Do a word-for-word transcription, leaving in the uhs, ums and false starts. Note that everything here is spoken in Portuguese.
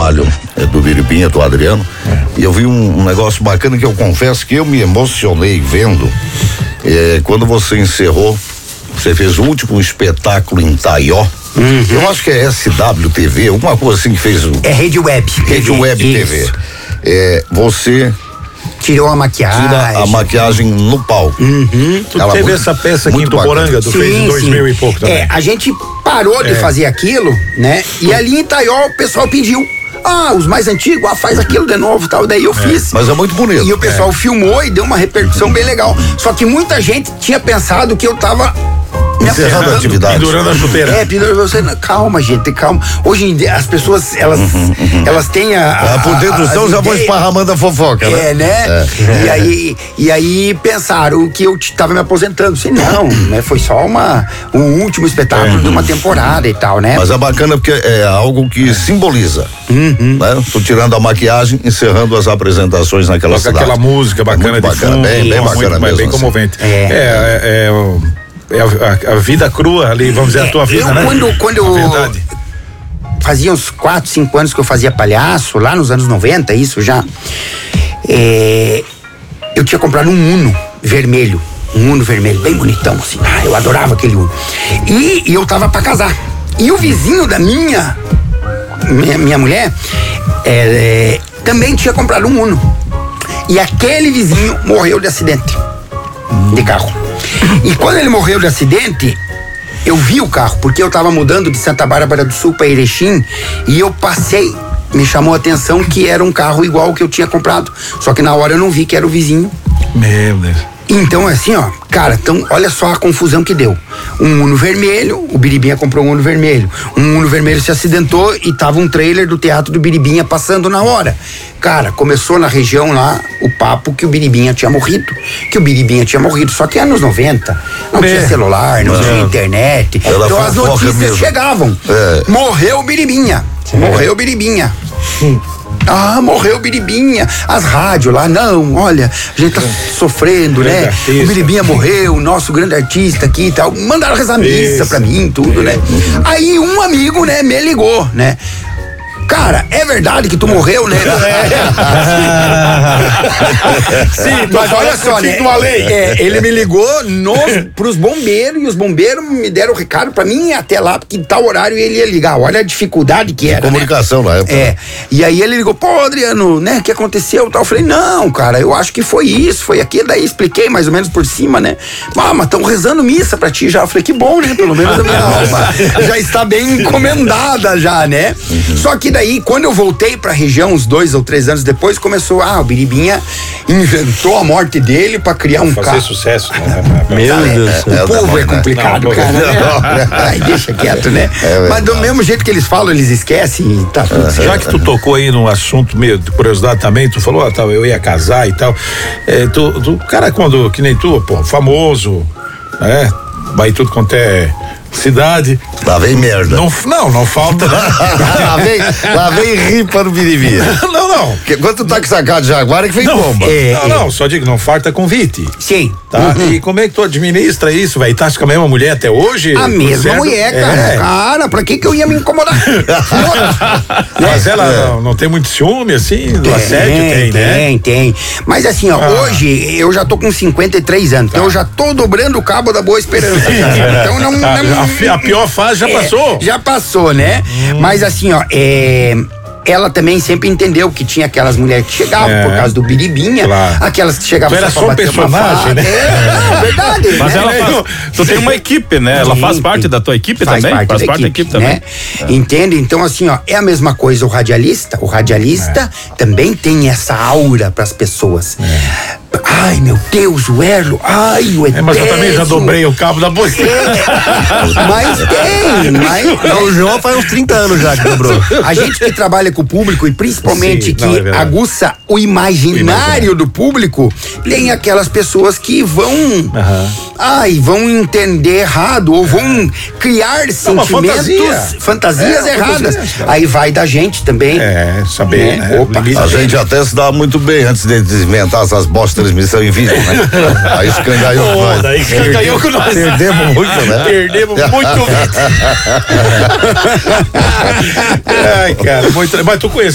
trabalho é, do Biribinha, do Adriano, é. e eu vi um, um negócio bacana que eu confesso que eu me emocionei vendo, é, quando você encerrou, você fez o último espetáculo em Taió. Uhum. Eu acho que é S W T V, alguma coisa assim que fez. O, é Rede Web. Rede Web T V. É, você tirou a maquiagem. Tira a maquiagem no palco. Uhum. Tu Ela teve muito, essa peça aqui em Tuporanga, tu sim, fez em dois sim. mil e pouco também. É, a gente parou de é. fazer aquilo, né? E ali em Taió o pessoal pediu. Ah, os mais antigos, ah, faz aquilo de novo e tal. Daí eu é, fiz. Mas é muito bonito. E o pessoal é. filmou e deu uma repercussão bem legal. Só que muita gente tinha pensado que eu tava encerrando a atividade. Pendurando a chuteira. É, pendurando você. Calma, gente, calma. Hoje em dia, as pessoas, elas, uhum, uhum. elas têm a. a ah, por dentro do céu já vão esparramando a fofoca, né? É, né? É. E, aí, e aí pensaram que eu tava me aposentando. Sei, não, né? Foi só uma, um último espetáculo é. de uma temporada e tal, né? Mas é bacana porque é algo que simboliza. Uhum. Né? Tô tirando a maquiagem, encerrando as apresentações naquela cidade. Aquela música bacana, muito de bacana, fundo, bem, bem bacana muito, mesmo. Bem assim. comovente. É, é, é, é É a, a, a vida crua ali, vamos dizer, é, a tua vida, eu, né? Quando, quando eu fazia uns quatro, cinco anos que eu fazia palhaço, lá nos anos noventa, isso já, é, eu tinha comprado um Uno vermelho, um Uno vermelho, bem bonitão, assim, ah, eu adorava aquele Uno. E, e eu tava pra casar. E o vizinho da minha, minha, minha mulher, é, é, também tinha comprado um Uno. E aquele vizinho morreu de acidente de carro. E quando ele morreu de acidente, eu vi o carro, porque eu tava mudando de Santa Bárbara do Sul para Erechim e eu passei, me chamou a atenção que era um carro igual ao que eu tinha comprado, só que na hora eu não vi que era o vizinho. Meu Deus. Então, assim, ó, cara, então, olha só a confusão que deu. Um Uno vermelho, o Biribinha comprou um Uno vermelho. Um Uno vermelho se acidentou e tava um trailer do Teatro do Biribinha passando na hora. Cara, começou na região lá o papo que o Biribinha tinha morrido. Que o Biribinha tinha morrido. Só que anos noventa, não é. tinha celular, não, não tinha internet. Ela então as notícias mesmo. chegavam. É. Morreu o Biribinha. É. Morreu o Biribinha. Hum. Ah, morreu o Biribinha. As rádios lá, não, olha, a gente tá sofrendo, grande né? Artista. O Biribinha morreu, o nosso grande artista aqui e tal. Mandaram rezar missa pra mim, tudo, né? Aí um amigo, né, me ligou, né? Cara, é verdade que tu morreu, né? Sim, mas olha só, né? É, ele me ligou nos, pros bombeiros e os bombeiros me deram o recado pra mim até lá, porque em tal horário ele ia ligar. Olha a dificuldade que era. Comunicação né? na época. É. E aí ele ligou, pô, Adriano, né? O que aconteceu? Eu falei, não, cara, eu acho que foi isso, foi aquilo. Daí expliquei mais ou menos por cima, né? Ah, mas estão rezando missa pra ti já. Eu falei, que bom, né? Pelo menos a minha alma já está bem encomendada já, né? Uhum. Só que daí, quando eu voltei pra região, uns dois ou três anos depois, começou, ah, o Biribinha inventou a morte dele pra criar um fazer carro. sucesso. Meu Deus. É, é, o povo é complicado, não, cara. Né? Ai, deixa quieto, né? É, Mas do mesmo jeito que eles falam, eles esquecem e tá tudo certo. Já que tu tocou aí num assunto meio de curiosidade também, tu falou, ah, tá, eu ia casar e tal. É, tu, tu, cara, quando, que nem tu, pô, famoso, né? Vai tudo quanto é cidade. Lá vem merda. Não, não, não falta. lá, vem, lá vem ripa no Biribinha. Não, não. Porque quando tu tá com essa cara de jaguar é que vem não, bomba. É, não, é. não, só digo, não falta convite. Sim. Tá? Uhum. E como é que tu administra isso, velho? Tá com a mesma mulher até hoje? A mesma certo? mulher, cara. É. Cara, pra que que eu ia me incomodar? Mas ela é. não, não tem muito ciúme, assim, do tem, assédio? Tem, tem, né? Tem, tem. Mas assim, ó, ah. hoje eu já tô com cinquenta e três anos, tá. então eu já tô dobrando o cabo da Boa Esperança. Então não... Tá. não a, a pior fase já é, passou? Já passou, né? Hum. Mas assim, ó, é... ela também sempre entendeu que tinha aquelas mulheres que chegavam é. por causa do Biribinha, claro. aquelas que chegavam tu era só um personagem, né? É, é verdade. Mas né? ela faz, tu tem uma equipe, né? Ela faz parte da tua equipe faz também? Parte faz da parte equipe, da equipe também. Né? É. Entende? Então, assim, ó, é a mesma coisa o radialista. O radialista é. também tem essa aura pras pessoas. É. Ai, meu Deus, o Erlo, ai, o Edésio. É, mas eu também já dobrei o cabo da boca. É, mas tem, mas... Não, o João faz uns trinta anos já que dobrou. A gente que trabalha com o público e principalmente Sim, que não, é aguça o imaginário, o imaginário do público, tem aquelas pessoas que vão, uhum. ai, vão entender errado ou vão criar não, sentimentos, fantasia. fantasias é, erradas. Fantasia, Aí vai da gente também. É, saber, né? Opa, a gente até se dá muito bem antes de inventar essas bostas transmissão em vídeo, né? Aí escangalhou com nós. Daí escangalhou com nós. Perdemos muito, né? Perdemos muito. Ai, cara, muito. Mas tu conhece